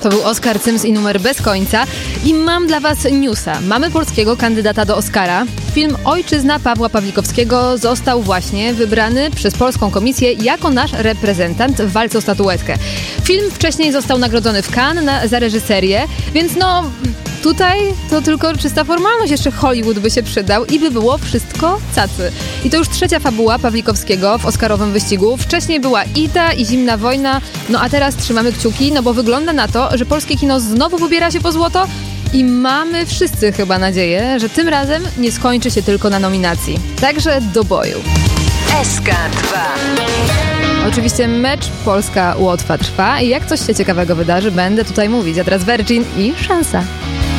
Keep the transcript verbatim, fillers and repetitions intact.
To był Oskar Sims i numer bez końca. I mam dla was newsa. Mamy polskiego kandydata do Oscara. Film Ojczyzna Pawła Pawlikowskiego został właśnie wybrany przez Polską Komisję jako nasz reprezentant w walce o statuetkę. Film wcześniej został nagrodzony w Cannes na, za reżyserię, więc no tutaj to tylko czysta formalność. Jeszcze Hollywood by się przydał i by było wszystko cacy. I to już trzecia fabuła Pawlikowskiego w oscarowym wyścigu. Wcześniej była Ida i Zimna wojna, no a teraz trzymamy kciuki, no bo wygląda na to, że polskie kino znowu wybiera się po złoto i mamy wszyscy chyba nadzieję, że tym razem nie skończy się tylko na nominacji. Także do boju. S K dwa. Oczywiście mecz Polska-Łotwa trwa i jak coś się ciekawego wydarzy, będę tutaj mówić. A teraz Virgin i szansa.